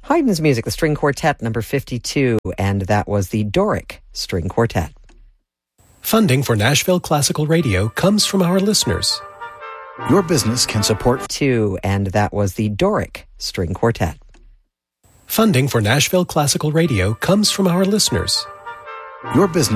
Haydn's music, the String Quartet, number 52, and that was the Doric String Quartet. Funding for Nashville Classical Radio comes from our listeners. Your business can support... And that was the Doric String Quartet. Funding for Nashville Classical Radio comes from our listeners. Your business